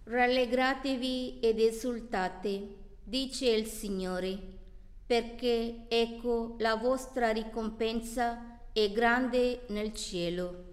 Rallegratevi ed esultate, dice il Signore, perché ecco la vostra ricompensa è grande nel cielo.